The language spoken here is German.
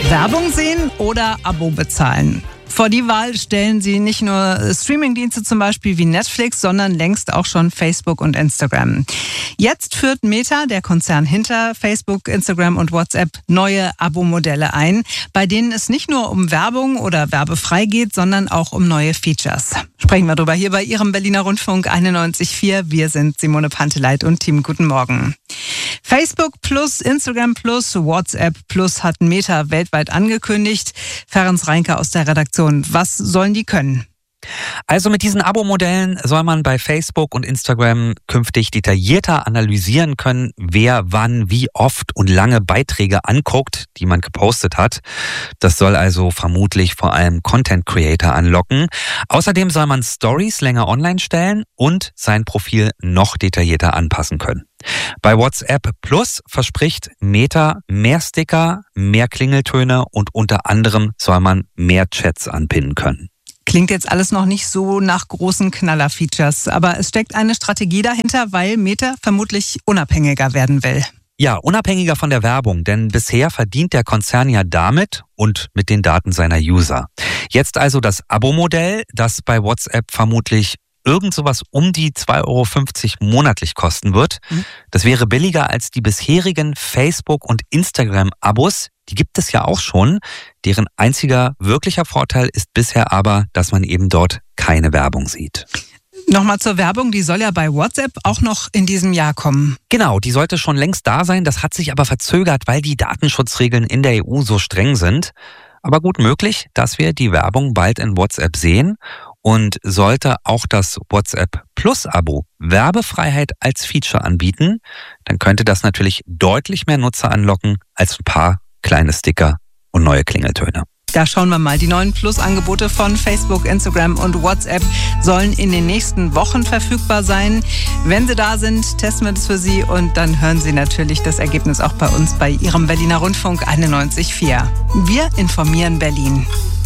Werbung sehen oder Abo bezahlen? Vor die Wahl stellen sie nicht nur Streamingdienste zum Beispiel wie Netflix, sondern längst auch schon Facebook und Instagram. Jetzt führt Meta, der Konzern hinter Facebook, Instagram und WhatsApp, neue Abo-Modelle ein, bei denen es nicht nur um Werbung oder werbefrei geht, sondern auch um neue Features. Sprechen wir drüber hier bei Ihrem Berliner Rundfunk 91.4. Wir sind Simone Panteleit und Team. Guten Morgen. Facebook Plus, Instagram Plus, WhatsApp Plus hat Meta weltweit angekündigt. Ferenc Reinke aus der Redaktion. Was sollen die können? Also mit diesen Abo-Modellen soll man bei Facebook und Instagram künftig detaillierter analysieren können, wer wann, wie oft und lange Beiträge anguckt, die man gepostet hat. Das soll also vermutlich vor allem Content-Creator anlocken. Außerdem soll man Stories länger online stellen und sein Profil noch detaillierter anpassen können. Bei WhatsApp Plus verspricht Meta mehr Sticker, mehr Klingeltöne und unter anderem soll man mehr Chats anpinnen können. Klingt jetzt alles noch nicht so nach großen Knaller-Features, aber es steckt eine Strategie dahinter, weil Meta vermutlich unabhängiger werden will. Ja, unabhängiger von der Werbung, denn bisher verdient der Konzern ja damit und mit den Daten seiner User. Jetzt also das Abo-Modell, das bei WhatsApp vermutlich irgend sowas um die 2,50 € monatlich kosten wird. Das wäre billiger als die bisherigen Facebook- und Instagram-Abos. Die gibt es ja auch schon. Deren einziger wirklicher Vorteil ist bisher aber, dass man eben dort keine Werbung sieht. Nochmal zur Werbung, die soll ja bei WhatsApp auch noch in diesem Jahr kommen. Genau, die sollte schon längst da sein. Das hat sich aber verzögert, weil die Datenschutzregeln in der EU so streng sind. Aber gut möglich, dass wir die Werbung bald in WhatsApp sehen. Und sollte auch das WhatsApp Plus-Abo Werbefreiheit als Feature anbieten, dann könnte das natürlich deutlich mehr Nutzer anlocken als ein paar kleine Sticker und neue Klingeltöne. Da schauen wir mal. Die neuen Plus-Angebote von Facebook, Instagram und WhatsApp sollen in den nächsten Wochen verfügbar sein. Wenn sie da sind, testen wir das für Sie und dann hören Sie natürlich das Ergebnis auch bei uns bei Ihrem Berliner Rundfunk 91.4. Wir informieren Berlin.